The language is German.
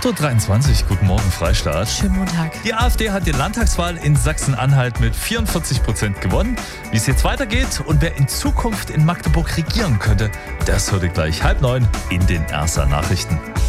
8.23 Uhr, guten Morgen Freistaat. Schönen guten Tag. Die AfD hat die Landtagswahl in Sachsen-Anhalt mit 44% gewonnen. Wie es jetzt weitergeht und wer in Zukunft in Magdeburg regieren könnte, das hört ihr gleich 8:30 in den RSA Nachrichten.